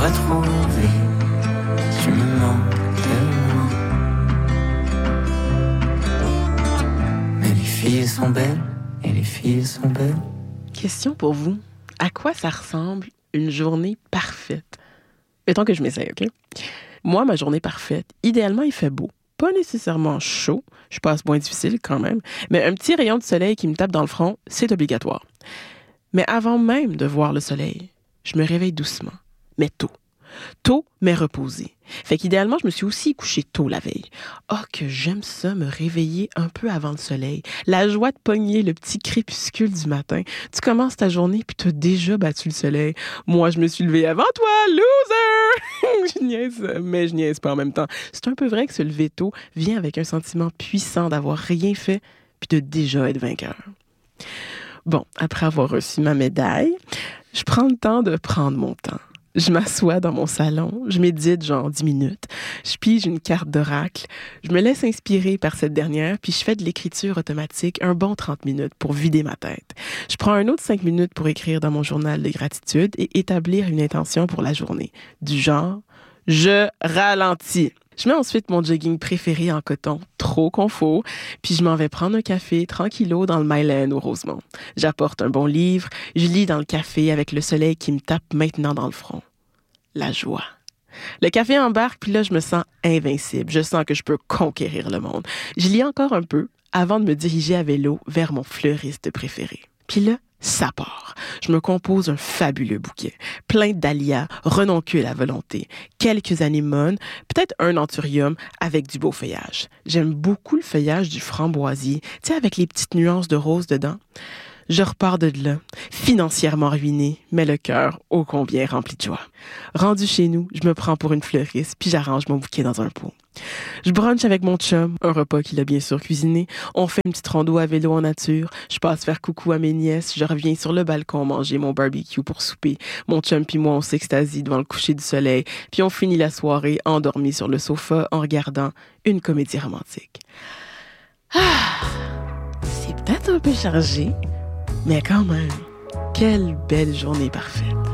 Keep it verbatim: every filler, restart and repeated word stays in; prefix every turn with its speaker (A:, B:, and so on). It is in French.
A: retrouver. Tu me manques tellement. Mais les filles sont belles, et les filles sont belles.
B: Question pour vous. À quoi ça ressemble une journée parfaite? Mettons que je m'essaye, OK? Moi, ma journée parfaite, idéalement, il fait beau. Pas nécessairement chaud, je passe moins difficile quand même, mais un petit rayon de soleil qui me tape dans le front, c'est obligatoire. Mais avant même de voir le soleil, je me réveille doucement, mais tôt. Tôt, mais reposé. Fait qu'idéalement, je me suis aussi couchée tôt la veille. Oh, que j'aime ça, me réveiller un peu avant le soleil. La joie de pogner le petit crépuscule du matin. Tu commences ta journée puis tu as déjà battu le soleil. Moi, je me suis levée avant toi, loser! Je niaise, mais je niaise pas en même temps. C'est un peu vrai que se lever tôt vient avec un sentiment puissant d'avoir rien fait puis de déjà être vainqueur. Bon, après avoir reçu ma médaille, je prends le temps de prendre mon temps. Je m'assois dans mon salon, je médite genre dix minutes, je pige une carte d'oracle, je me laisse inspirer par cette dernière, puis je fais de l'écriture automatique un bon trente minutes pour vider ma tête. Je prends un autre cinq minutes pour écrire dans mon journal de gratitude et établir une intention pour la journée. Du genre, je ralentis. Je mets ensuite mon jogging préféré en coton, trop confort, puis je m'en vais prendre un café tranquillo dans le Myland au Rosemont. J'apporte un bon livre, je lis dans le café avec le soleil qui me tape maintenant dans le front. La joie. Le café embarque, puis là, je me sens invincible. Je sens que je peux conquérir le monde. Je lis encore un peu avant de me diriger à vélo vers mon fleuriste préféré. Puis là, ça part. Je me compose un fabuleux bouquet, plein de dahlias, renoncule à volonté, quelques anémones, peut-être un anthurium avec du beau feuillage. J'aime beaucoup le feuillage du framboisier, tu sais, avec les petites nuances de rose dedans. Je repars de là, financièrement ruiné, mais le cœur ô combien rempli de joie. Rendu chez nous, je me prends pour une fleuriste, puis j'arrange mon bouquet dans un pot. Je brunch avec mon chum, un repas qu'il a bien sûr cuisiné. On fait une petite rando à vélo en nature. Je passe faire coucou à mes nièces. Je reviens sur le balcon manger mon barbecue pour souper. Mon chum puis moi, on s'extasie devant le coucher du soleil. Puis on finit la soirée endormis sur le sofa en regardant une comédie romantique. Ah, c'est peut-être un peu chargé, mais quand même, quelle belle journée parfaite.